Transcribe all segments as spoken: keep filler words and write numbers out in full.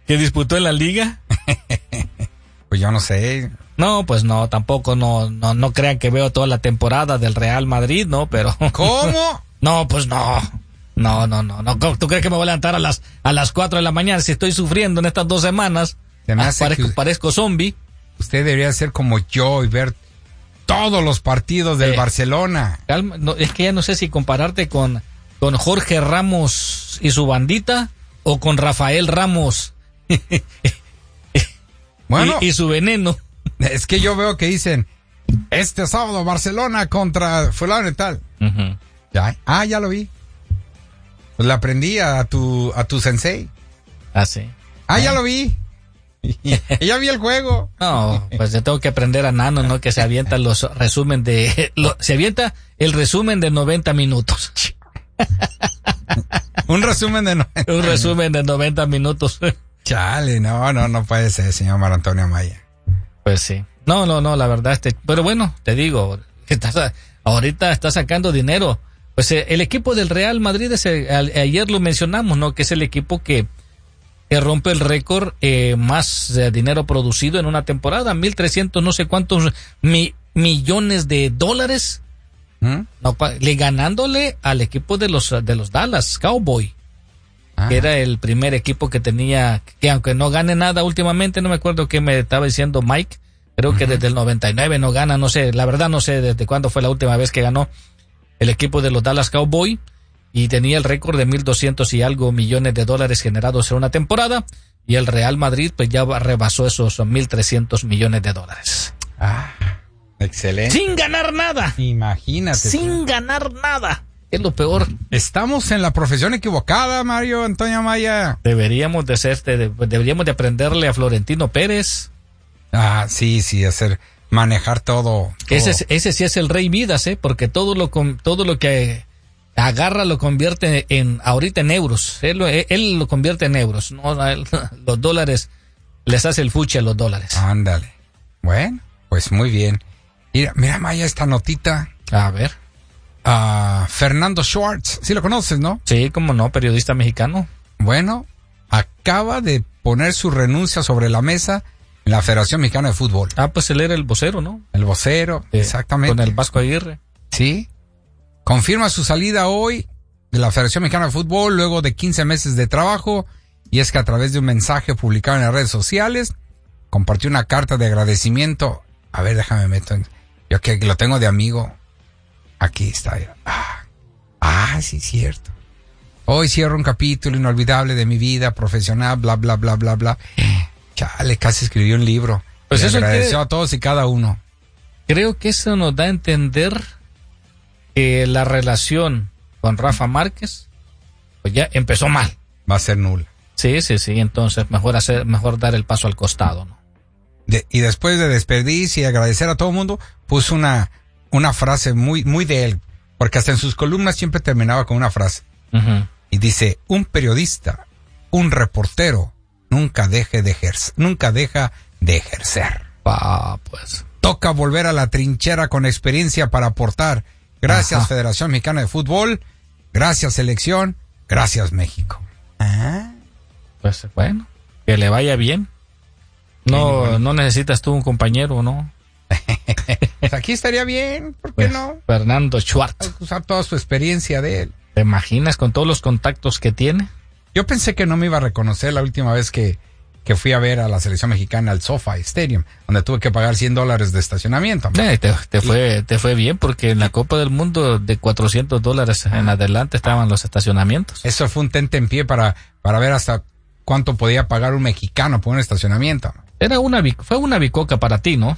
que disputó en la liga. Pues yo no sé. No, pues no, tampoco, no, no, no crean que veo toda la temporada del Real Madrid, ¿no? Pero. ¿Cómo? No, pues no. No, no, no, no. ¿Tú crees que me voy a levantar a las, a las cuatro de la mañana si estoy sufriendo en estas dos semanas? Se me hace parezco, que parezco zombie. Usted debería ser como yo y ver todos los partidos del eh, Barcelona. Calma, no, es que ya no sé si compararte con, con Jorge Ramos y su bandita o con Rafael Ramos bueno, y, y su veneno. Es que yo veo que dicen, este sábado Barcelona contra fulano y tal. Uh-huh. Ya, ah, ya lo vi. Pues le aprendí a tu, a tu sensei. Ah, sí. Ah, ¿Eh? Ya lo vi. Ya vi el juego. No, pues yo tengo que aprender a Nano, ¿no? Que se avienta los resumen de, lo, se avienta el resumen de noventa minutos. Un resumen de noventa. Un resumen de noventa minutos. Chale, no, no, no puede ser, señor Mar Antonio Amaya. Pues sí. No, no, no, la verdad, este, pero bueno, te digo, estás, ahorita está sacando dinero. Pues eh, el equipo del Real Madrid, es, eh, a, ayer lo mencionamos, ¿no? Que es el equipo que, que rompe el récord eh, más eh, dinero producido en una temporada, mil trescientos no sé cuántos mi, millones de dólares, ¿Mm? no, le, ganándole al equipo de los de los Dallas Cowboys, ah. que era el primer equipo que tenía, que aunque no gane nada últimamente, no me acuerdo qué me estaba diciendo Mike, creo uh-huh. que desde el noventa y nueve no gana, no sé, la verdad no sé desde cuándo fue la última vez que ganó el equipo de los Dallas Cowboys, y tenía el récord de mil doscientos y algo millones de dólares generados en una temporada, y el Real Madrid pues ya rebasó esos mil trescientos millones de dólares. Ah, excelente. Sin ganar nada. Imagínate. Sin tú. ganar nada. Es lo peor. Estamos en la profesión equivocada, Mario Antonio Amaya. Deberíamos de ser, de, deberíamos de aprenderle a Florentino Pérez. Ah, sí, sí, hacer, manejar todo. todo. Ese, ese sí es el Rey Midas, ¿eh? Porque todo lo, todo lo que agarra lo convierte en, ahorita en euros. Él, él lo convierte en euros, ¿no? Él, los dólares, les hace el fuchi a los dólares. Ándale. Bueno, pues muy bien. Mira, mira, Maya, esta notita. A ver. Uh, Fernando Schwartz, sí lo conoces, ¿no? Sí, cómo no, periodista mexicano. Bueno, acaba de poner su renuncia sobre la mesa en la Federación Mexicana de Fútbol. Ah, pues él era el vocero, ¿no? El vocero, eh, exactamente. Con el Vasco Aguirre. Sí. Confirma su salida hoy de la Federación Mexicana de Fútbol luego de quince meses de trabajo, y es que a través de un mensaje publicado en las redes sociales compartió una carta de agradecimiento. A ver, déjame meter. Yo que lo tengo de amigo. Aquí está. Ah, ah, sí, cierto. Hoy cierro un capítulo inolvidable de mi vida profesional, bla, bla, bla, bla, bla. Chale, casi escribió un libro. Pues eso agradeció que, a todos y cada uno. Creo que eso nos da a entender que la relación con Rafa Márquez pues ya empezó mal. Va a ser nula. Sí, sí, sí. Entonces mejor hacer, mejor dar el paso al costado, ¿no? De, y después de despedirse y agradecer a todo el mundo, puso una una frase muy muy de él, porque hasta en sus columnas siempre terminaba con una frase. Uh-huh. Y dice, un periodista, un reportero, nunca deje de ejercer, nunca deja de ejercer. Ah, pues. Toca volver a la trinchera con experiencia para aportar. Gracias, Ajá. Federación Mexicana de Fútbol. Gracias, selección. Gracias, México. ¿Ah? Pues bueno, que le vaya bien. No, no necesitas tú un compañero, ¿no? Pues aquí estaría bien, ¿por qué pues, no? Fernando Schwartz. Usar toda su experiencia de él. ¿Te imaginas con todos los contactos que tiene? Yo pensé que no me iba a reconocer la última vez que, que fui a ver a la selección mexicana al SoFi Stadium, donde tuve que pagar cien dólares de estacionamiento. Eh, te, te, fue, te fue bien, porque en la Copa del Mundo de cuatrocientos dólares en adelante estaban los estacionamientos. Eso fue un tente en pie para, para ver hasta cuánto podía pagar un mexicano por un estacionamiento. Era una, fue una bicoca para ti, ¿no?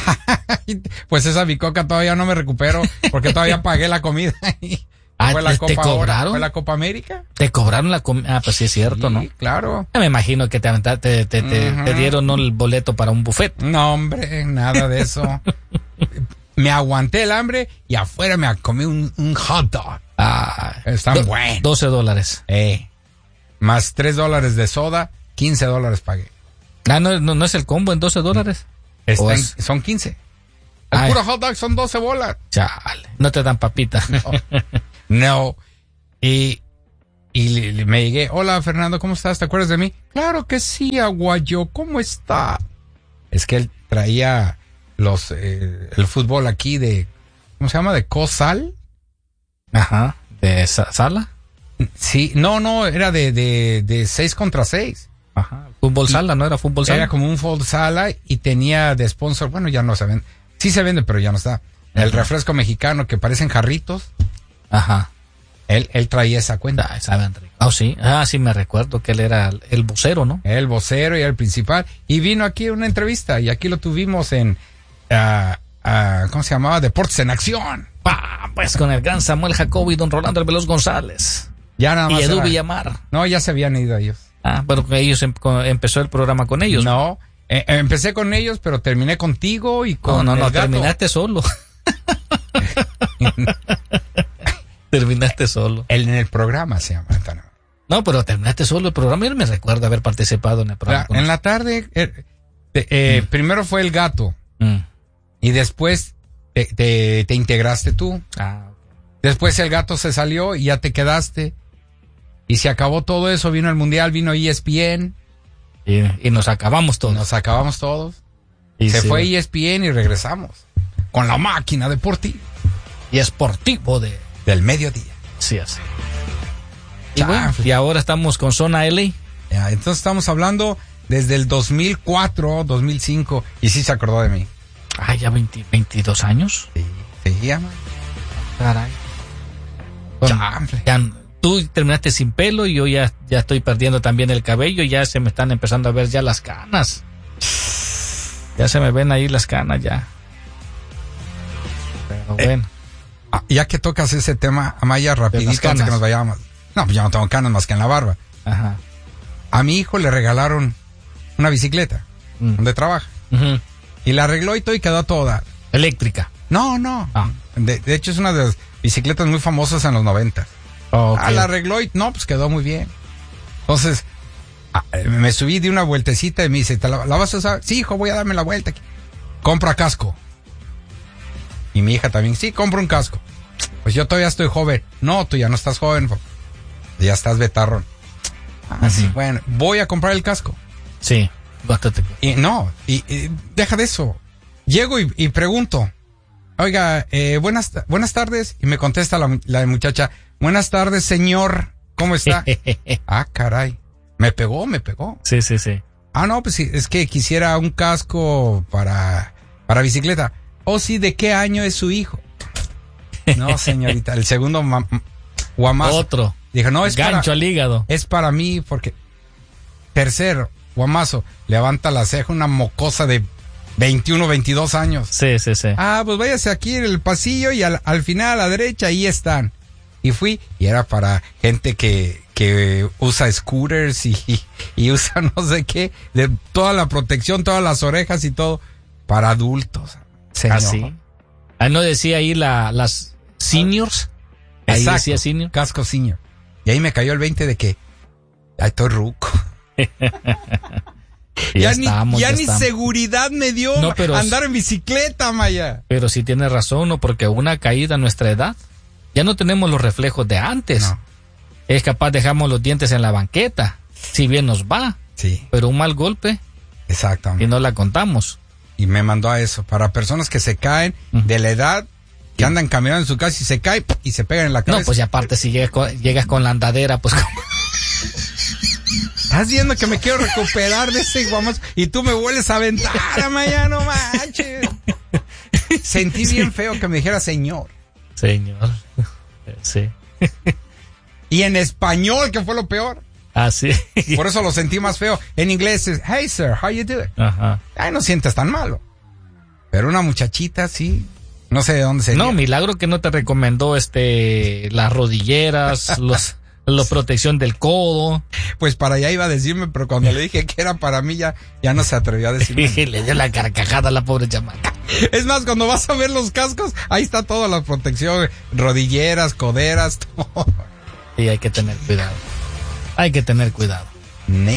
Pues esa bicoca todavía no me recupero, porque todavía pagué la comida. Ah, ¿Fue la ¿te, Copa te cobraron? Ahora? ¿Fue la Copa América? ¿Te cobraron la comida? Ah, pues sí es cierto, sí, ¿no? Claro. Ya me imagino que te, te, te, te, uh-huh. te dieron ¿no? el boleto para un buffet. No, hombre, nada de eso. Me aguanté el hambre y afuera me comí un, un hot dog. Ah, están do, buenos. doce dólares. Eh, más tres dólares de soda, quince dólares pagué. Ah, no, no, no es el combo en doce dólares. Está en, son quince. El Ay. puro hot dog son doce bolas. Chale, no te dan papita. No. No. Y Y le, le- me llegué, hola Fernando, ¿cómo estás? ¿Te acuerdas de mí? Claro que sí, Aguayo, ¿cómo está? Es que él traía los eh, el fútbol aquí de, ¿cómo se llama? De Cosal. Ajá. ¿De Sa- Sala? Sí, no, no, era de, de, de seis contra seis. Ajá. Fútbol Y- Sala, ¿no era fútbol Sala? Era como un fútbol sala y tenía de sponsor, bueno, ya no se vende. Sí se vende, pero ya no está. El Ajá. refresco mexicano que parecen jarritos, Ajá. él, él traía esa cuenta. Ah, saben rico. Ah, sí. Ah, sí, me recuerdo que él era el- el vocero, ¿no? El vocero y el principal. Y vino aquí a una entrevista y aquí lo tuvimos en, ah, ah, ¿cómo se llamaba? Deportes en Acción. Ah, pues con el gran Samuel Jacobi y don Rolando el Veloz González. Ya nada más. Y Edu era- Villamar. No, ya se habían ido ellos. Ah, pero que ellos em- con- empezó el programa con ellos. No, eh, eh, empecé con ellos, pero terminé contigo y no, con no, no, el gato. terminaste solo. Terminaste solo. El, en el programa se llama. Tano. No, pero terminaste solo el programa. Yo no me recuerdo haber participado en el programa. La- con en la tarde, eh, eh, eh, primero fue el gato Mm. y después te, te, te integraste tú. Ah, Después el gato se salió y ya te quedaste. Y se acabó todo eso, vino el mundial, vino E S P N, y, y nos acabamos todos. nos acabamos todos. Y se sí. fue E S P N y regresamos con la máquina deportiva Y esportivo de... del mediodía. Sí, así. Y, Chanfle. bueno, y ahora estamos con Zona L A. Ya, entonces estamos hablando desde el dos mil cuatro, dos mil cinco y sí se acordó de mí. Ah, ya veinte, veintidós años. Sí, sí, ya, man. Caray. Chanfle. Ya, tú terminaste sin pelo y yo ya, ya estoy perdiendo también el cabello. Ya se me están empezando a ver ya las canas. Ya se me ven ahí las canas ya. Pero Eh, bueno. Ah, ya que tocas ese tema, Amaya, rapidito antes canas. que nos vayamos. No, pues yo no tengo canas más que en la barba. Ajá. A mi hijo le regalaron una bicicleta Mm. donde trabaja Ujú. y la arregló y todo y quedó toda. Eléctrica. No, no. Ah. De, de hecho es una de las bicicletas muy famosas en los noventa. Ok. Ah, la arregló y no, pues quedó muy bien. Entonces, ah, me subí de una vueltecita y me dice, ¿te la, la vas a usar? Sí, hijo, voy a darme la vuelta aquí. Compra casco. Y mi hija también, sí, compra un casco. Pues yo todavía estoy joven. No, tú ya no estás joven, po. Ya estás betarrón. Ah, sí, Ujú. bueno, voy a comprar el casco. Sí, bastante. Y no, y, y deja de eso. Llego y, y pregunto, oiga, eh, buenas, buenas tardes. Y me contesta la, la muchacha, buenas tardes, señor. ¿Cómo está? Ah, caray. Me pegó, me pegó. Sí, sí, sí. Ah, no, pues sí, es que quisiera un casco para, para bicicleta. Oh, sí, ¿de qué año es su hijo? No, señorita, el segundo ma- guamazo. Otro. Dijo, no, es Gancho para, al hígado. es para mí porque... Tercero, guamazo, levanta la ceja una mocosa de veintiuno, veintidós años. Sí, sí, sí. Ah, pues váyase aquí en el pasillo y al, al final a la derecha, ahí están. Y fui, y era para gente que, que usa scooters y, y, y usa no sé qué, de toda la protección, todas las orejas y todo, para adultos. Señor. Así. Ah, no decía ahí la, las seniors. Ahí Exacto, decía senior. casco senior. Y ahí me cayó el veinte de que, ay, estoy ruco. Y ya estamos, ni, ya ya ni estamos. seguridad me dio No, pero- andar en bicicleta, Maya. Pero sí tiene razón, ¿no? Porque una caída a nuestra edad, ya no tenemos los reflejos de antes. No. Es capaz dejamos los dientes en la banqueta, si bien nos va, Sí, pero un mal golpe exactamente. y no la contamos. Y me mandó a eso, para personas que se caen Ujú. de la edad, que andan caminando en su casa y se caen y se pegan en la cabeza. No, pues ya aparte si llegas con, llegas con la andadera, pues como- Estás viendo que me quiero recuperar de ese guamazo y tú me vuelves a aventar, Amaya, no manches. Sentí bien feo que me dijera señor. Señor. Sí. Y en español, que fue lo peor. Así. Por eso lo sentí más feo. En inglés es, hey sir, how you doing? Ajá. Ay, no sientes tan malo. Pero una muchachita, sí. No sé de dónde sería. No, milagro que no te recomendó este las rodilleras, los la protección del codo. Pues para allá iba a decirme, pero cuando le dije que era para mí, ya, ya no se atrevió a decirme. Y le dio la carcajada a la pobre chamaca. Es más, cuando vas a ver los cascos, ahí está toda la protección, rodilleras, coderas, todo. Y hay que tener cuidado. Hay que tener cuidado. Ni.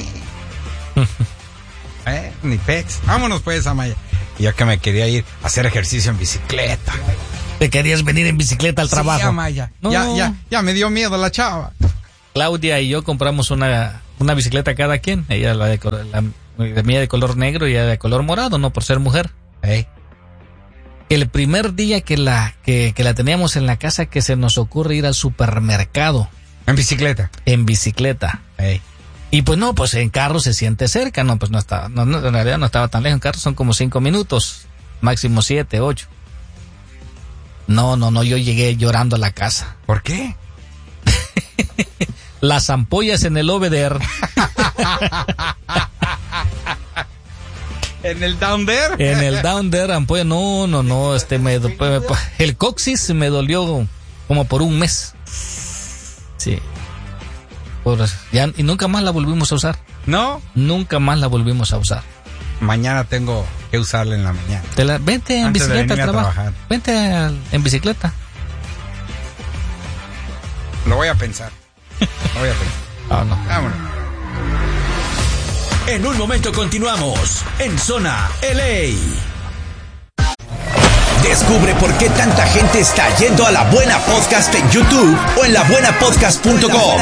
eh, ni pex. Vámonos pues, Amaya. Y yo que me quería ir a hacer ejercicio en bicicleta. ¿Te querías venir en bicicleta al Sí, trabajo? Amaya. No. Ya, ya, ya me dio miedo la chava. Claudia y yo compramos una, una bicicleta cada quien. Ella la de, la, la mía de color negro y ella de color morado, no por ser mujer. Hey. El primer día que la, que, que la teníamos en la casa, que se nos ocurre ir al supermercado. En bicicleta. En bicicleta. Hey. Y pues no, pues en carro se siente cerca, no, pues no estaba, no, no, en realidad no estaba tan lejos, en carro son como cinco minutos, máximo siete, ocho. No, no, no, yo llegué llorando a la casa. ¿Por qué? Las ampollas en el over. ¿En el down there? En el down there, ampolla, no, no, no, este, me, el coxis me dolió como por un mes. Sí. Por, ya, y nunca más la volvimos a usar. ¿No? Nunca más la volvimos a usar. Mañana tengo que usarla en la mañana. Te la, vente en Antes bicicleta de al trabajo. trabajar. Vente al, en bicicleta. Lo voy a pensar. Lo voy a pensar. Oh, no. Vámonos. En un momento continuamos en Zona L A. Descubre por qué tanta gente está yendo a La Buena Podcast en YouTube o en la buena podcast punto com.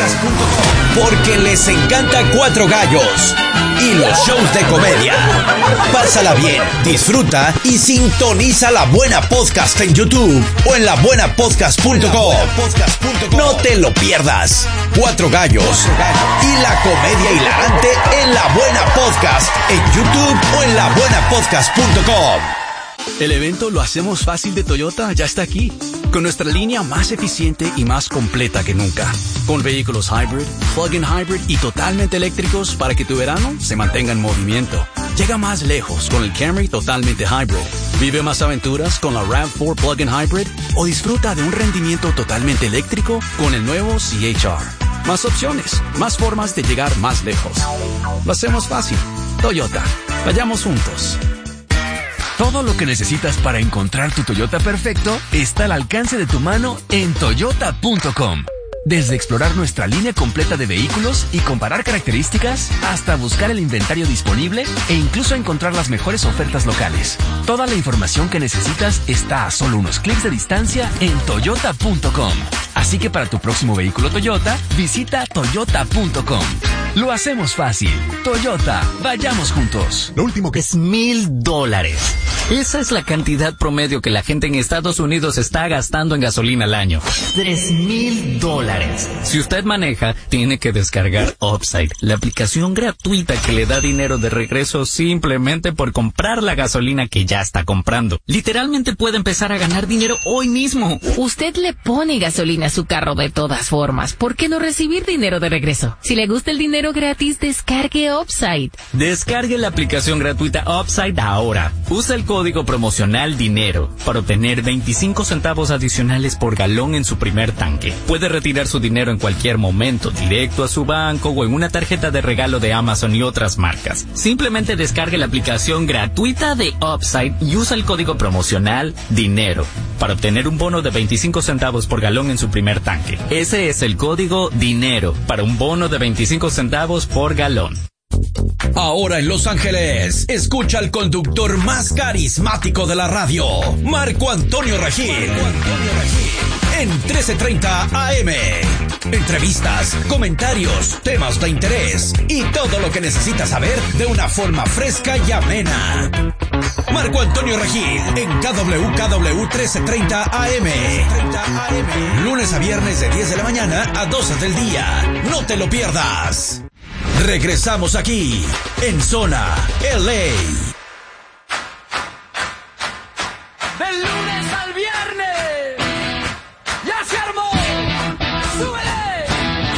Porque les encanta Cuatro Gallos y los shows de comedia. Pásala bien, disfruta y sintoniza La Buena Podcast en YouTube o en la buena podcast punto com. No te lo pierdas. Cuatro Gallos y la comedia hilarante en La Buena Podcast en YouTube o en la buena podcast punto com. El evento Lo Hacemos Fácil de Toyota ya está aquí, con nuestra línea más eficiente y más completa que nunca, con vehículos hybrid, plug-in hybrid y totalmente eléctricos para que tu verano se mantenga en movimiento. Llega más lejos con el Camry totalmente hybrid. Vive más aventuras con la RAV cuatro plug-in hybrid o disfruta de un rendimiento totalmente eléctrico con el nuevo C H R. Más opciones, más formas de llegar más lejos. Lo hacemos fácil. Toyota. Vayamos juntos. Todo lo que necesitas para encontrar tu Toyota perfecto está al alcance de tu mano en toyota punto com. Desde explorar nuestra línea completa de vehículos y comparar características, hasta buscar el inventario disponible e incluso encontrar las mejores ofertas locales. Toda la información que necesitas está a solo unos clics de distancia en toyota punto com. Así que para tu próximo vehículo Toyota, visita toyota punto com. Lo hacemos fácil. Toyota, vayamos juntos. Lo último que es mil dólares. Esa es la cantidad promedio que la gente en Estados Unidos está gastando en gasolina al año. Tres mil dólares. Si usted maneja, tiene que descargar Upside, la aplicación gratuita que le da dinero de regreso simplemente por comprar la gasolina que ya está comprando. Literalmente puede empezar a ganar dinero hoy mismo. Usted le pone gasolina a su carro de todas formas. ¿Por qué no recibir dinero de regreso? Si le gusta el dinero gratis, descargue Upside. Descargue la aplicación gratuita Upside ahora. Usa el código promocional DINERO para obtener veinticinco centavos adicionales por galón en su primer tanque. Puede retirar su dinero en cualquier momento, directo a su banco o en una tarjeta de regalo de Amazon y otras marcas. Simplemente descargue la aplicación gratuita de Upside y usa el código promocional DINERO para obtener un bono de veinticinco centavos por galón en su primer tanque. Ese es el código DINERO para un bono de veinticinco centavos por galón. Ahora en Los Ángeles, escucha al conductor más carismático de la radio, Marco Antonio Regil, en trece treinta A M. Entrevistas, comentarios, temas de interés y todo lo que necesitas saber de una forma fresca y amena. Marco Antonio Regil en K W K W trece treinta A M. Lunes a viernes de diez de la mañana a doce del día. No te lo pierdas. Regresamos aquí en Zona L A. Del lunes al viernes.